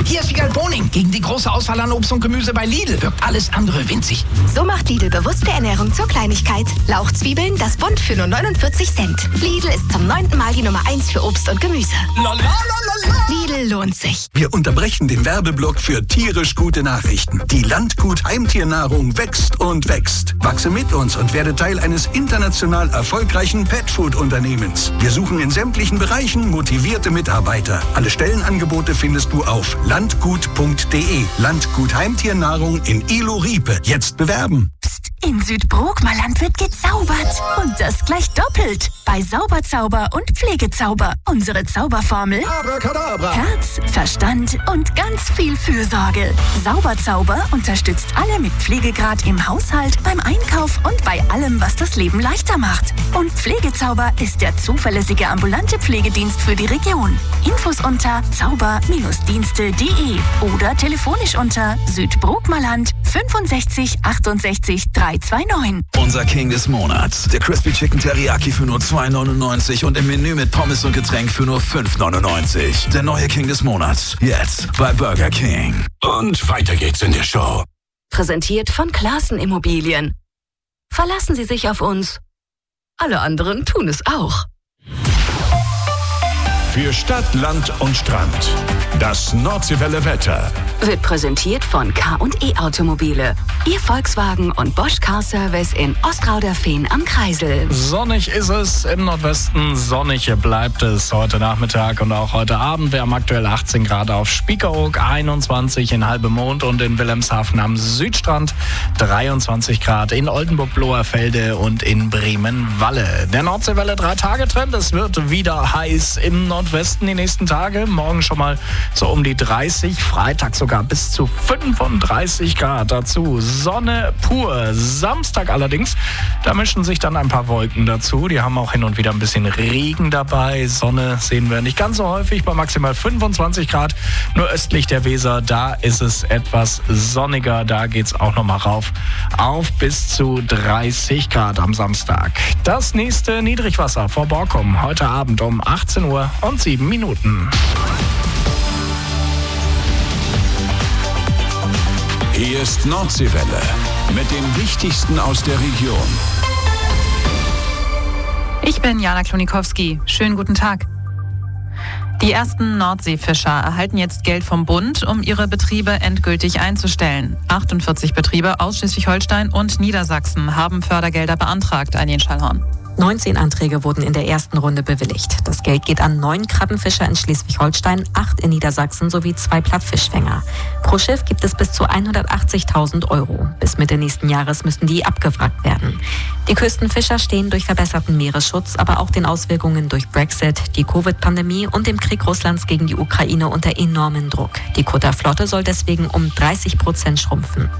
Hier ist Wiegald Boning. Gegen die große Auswahl an Obst und Gemüse bei Lidl wirkt alles andere winzig. So macht Lidl bewusste Ernährung zur Kleinigkeit. Lauchzwiebeln, das Bund für nur 49 Cent. Lidl ist zum 9. Mal die Nummer 1 für Obst und Gemüse. Lidl lohnt sich. Wir unterbrechen den Werbeblock für tierisch gute Nachrichten. Die Landgut Heimtiernahrung wächst und wächst. Wachse mit uns und werde Teil eines international erfolgreichen Petfood-Unternehmens. Wir suchen in sämtlichen Bereichen motivierte Mitarbeiter. Alle Stellenangebote findest du auf landgut.de. Landgut Heimtiernahrung in Ilo-Riepe. Jetzt bewerben. In Südbrookmerland wird gezaubert. Und das gleich doppelt. Bei Sauberzauber und Pflegezauber. Unsere Zauberformel: Abracadabra. Herz, Verstand und ganz viel Fürsorge. Sauberzauber unterstützt alle mit Pflegegrad im Haushalt, beim Einkauf und bei allem, was das Leben leichter macht. Und Pflegezauber ist der zuverlässige ambulante Pflegedienst für die Region. Infos unter zauber-dienste.de oder telefonisch unter Südbrookmerland 65 68 329. Unser King des Monats. Der Crispy Chicken Teriyaki für nur 2,99 und im Menü mit Pommes und Getränk für nur 5,99. Der neue King des Monats. Jetzt bei Burger King. Und weiter geht's in der Show. Präsentiert von Klaassen Immobilien. Verlassen Sie sich auf uns. Alle anderen tun es auch. Für Stadt, Land und Strand. Das Nordseewelle Wetter Wird präsentiert von K&E Automobile. Ihr Volkswagen und Bosch Car Service in Ostrauderfehn am Kreisel. Sonnig ist es im Nordwesten, sonnig bleibt es heute Nachmittag und auch heute Abend. Wir haben aktuell 18 Grad auf Spiekeroog, 21 in Halbemond und in Wilhelmshaven am Südstrand, 23 Grad in Oldenburg-Bloherfelde und in Bremen-Walle. Der Nordseewelle 3-Tage-Trend, es wird wieder heiß im Nordwesten die nächsten Tage. Morgen schon mal so um die 30, Freitag sogar bis zu 35 Grad. Dazu Sonne pur. Samstag allerdings, da mischen sich dann ein paar Wolken dazu. Die haben auch hin und wieder ein bisschen Regen dabei. Sonne sehen wir nicht ganz so häufig, bei maximal 25 Grad. Nur östlich der Weser, da ist es etwas sonniger. Da geht es auch nochmal rauf auf bis zu 30 Grad am Samstag. Das nächste Niedrigwasser vor Borkum heute Abend um 18 Uhr und 7 Minuten. Hier ist Nordseewelle mit dem Wichtigsten aus der Region. Ich bin Jana Klonikowski. Schönen guten Tag. Die ersten Nordseefischer erhalten jetzt Geld vom Bund, um ihre Betriebe endgültig einzustellen. 48 Betriebe aus Schleswig-Holstein und Niedersachsen haben Fördergelder beantragt, Eileen Schallhorn. 19 Anträge wurden in der ersten Runde bewilligt. Das Geld geht an 9 Krabbenfischer in Schleswig-Holstein, 8 in Niedersachsen sowie 2 Plattfischfänger. Pro Schiff gibt es bis zu 180.000 €. Bis Mitte nächsten Jahres müssen die abgewrackt werden. Die Küstenfischer stehen durch verbesserten Meeresschutz, aber auch den Auswirkungen durch Brexit, die Covid-Pandemie und dem Krieg Russlands gegen die Ukraine unter enormen Druck. Die Kutterflotte soll deswegen um 30% schrumpfen.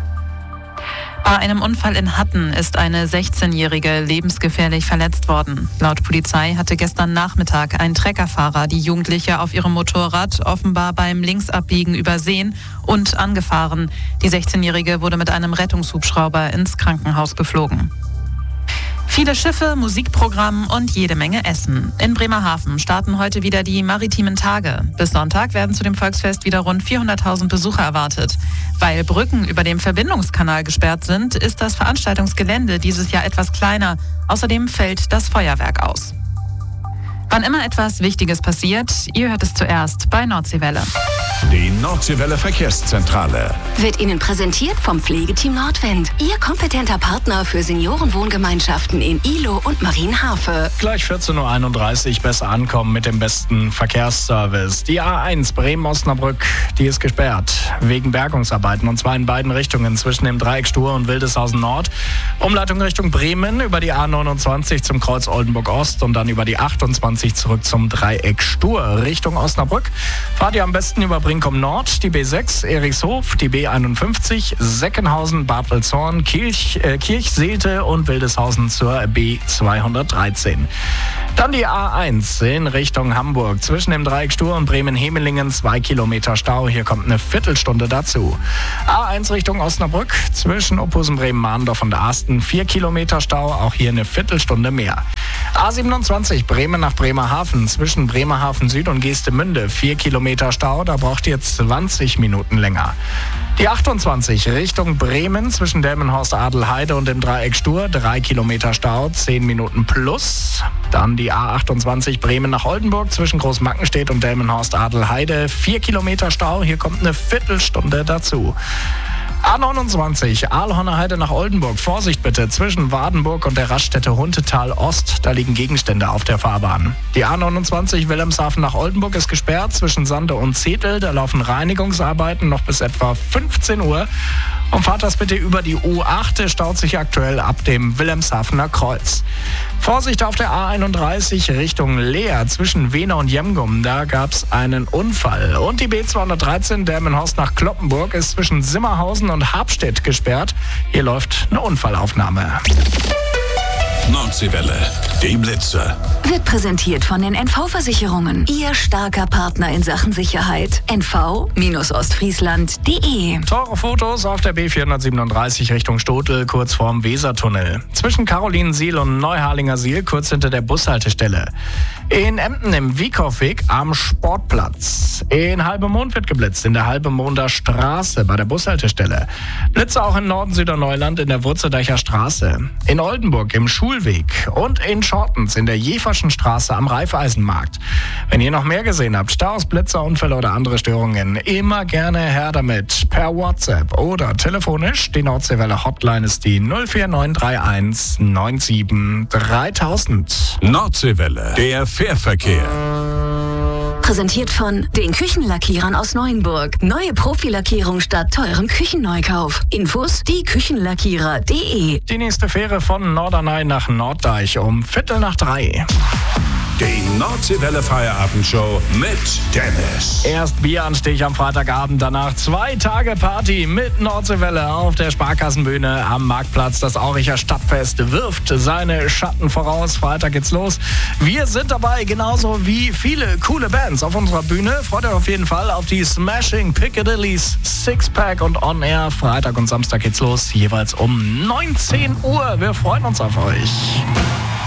Bei einem Unfall in Hatten ist eine 16-Jährige lebensgefährlich verletzt worden. Laut Polizei hatte gestern Nachmittag ein Treckerfahrer die Jugendliche auf ihrem Motorrad offenbar beim Linksabbiegen übersehen und angefahren. Die 16-Jährige wurde mit einem Rettungshubschrauber ins Krankenhaus geflogen. Viele Schiffe, Musikprogramm und jede Menge Essen. In Bremerhaven starten heute wieder die maritimen Tage. Bis Sonntag werden zu dem Volksfest wieder rund 400.000 Besucher erwartet. Weil Brücken über dem Verbindungskanal gesperrt sind, ist das Veranstaltungsgelände dieses Jahr etwas kleiner. Außerdem fällt das Feuerwerk aus. Wann immer etwas Wichtiges passiert, ihr hört es zuerst bei Nordseewelle. Die Nordseewelle Verkehrszentrale Wird Ihnen präsentiert vom Pflegeteam Nordwind. Ihr kompetenter Partner für Seniorenwohngemeinschaften in Ilo und Marienhafe. Gleich 14.31 Uhr besser ankommen mit dem besten Verkehrsservice. Die A1 Bremen-Osnabrück, die ist gesperrt wegen Bergungsarbeiten und zwar in beiden Richtungen zwischen dem Dreieck Stur und Wildeshausen Nord. Umleitung Richtung Bremen über die A29 zum Kreuz Oldenburg Ost und dann über die 28 zurück zum Dreieck Stur Richtung Osnabrück. Fahrt ihr am besten über Brinkum Nord, die B6 Erichshof, die B51 Seckenhausen, Bad Elshorn, Kirchseelte und Wildeshausen zur B213. Dann die A1 in Richtung Hamburg zwischen dem Dreieck Stur und Bremen-Hemelingen 2 Kilometer Stau. Hier kommt eine Viertelstunde dazu. A1 Richtung Osnabrück zwischen Ophusen, Bremen-Mahndorf und Asten 4 Kilometer Stau. Auch hier eine Viertelstunde mehr. A27 Bremen nach Bremerhaven zwischen Bremerhaven Süd und Geestemünde 4 Kilometer Stau, da braucht ihr 20 Minuten länger. Die 28 Richtung Bremen zwischen Delmenhorst-Adelheide und dem Dreieck Stur 3 Kilometer Stau, 10 Minuten plus. Dann die A28 Bremen nach Oldenburg zwischen Großmackenstedt und Delmenhorst-Adelheide 4 Kilometer Stau, hier kommt eine Viertelstunde dazu. A29, Aalhorner Heide nach Oldenburg. Vorsicht bitte, zwischen Wadenburg und der Raststätte Huntetal Ost, da liegen Gegenstände auf der Fahrbahn. Die A29 Wilhelmshaven nach Oldenburg ist gesperrt zwischen Sande und Zetel. Da laufen Reinigungsarbeiten noch bis etwa 15 Uhr. Und fahrt das bitte über die U8, der staut sich aktuell ab dem Wilhelmshavener Kreuz. Vorsicht auf der A31 Richtung Leer zwischen Wehner und Jemgum, da gab es einen Unfall. Und die B213 Delmenhorst nach Kloppenburg ist zwischen Simmerhausen und Habstedt gesperrt. Hier läuft eine Unfallaufnahme. Nordseewelle, die Blitzer. Wird präsentiert von den NV-Versicherungen. Ihr starker Partner in Sachen Sicherheit. NV-Ostfriesland.de. Teure Fotos auf der B437 Richtung Stotel, kurz vorm Wesertunnel. Zwischen Karolinensiel und Neuharlingersiel, kurz hinter der Bushaltestelle. In Emden im Wiekow-Weg am Sportplatz. In Halbemond wird geblitzt, in der Halbemonder Straße bei der Bushaltestelle. Blitze auch in Norden-Süderneuland in der Wurzeldeicher Straße. In Oldenburg im Schulweg und in Schortens in der Jeferschen Straße am Raiffeisenmarkt. Wenn ihr noch mehr gesehen habt, Staus, Blitzer, Unfälle oder andere Störungen, immer gerne her damit. Per WhatsApp oder telefonisch. Die Nordseewelle Hotline ist die 04931 97 3000. Nordseewelle, der Fährverkehr. Präsentiert von den Küchenlackierern aus Neuenburg. Neue Profilackierung statt teurem Küchenneukauf. Infos dieküchenlackierer.de. Die nächste Fähre von Norderney nach Norddeich um 2:45. Die Nordseewelle Feierabendshow mit Dennis. Erst Bieranstich am Freitagabend, danach 2 Tage Party mit Nordseewelle auf der Sparkassenbühne am Marktplatz. Das Auricher Stadtfest wirft seine Schatten voraus. Freitag geht's los. Wir sind dabei, genauso wie viele coole Bands auf unserer Bühne. Freut euch auf jeden Fall auf die Smashing Piccadillys, Sixpack und On Air. Freitag und Samstag geht's los, jeweils um 19 Uhr. Wir freuen uns auf euch.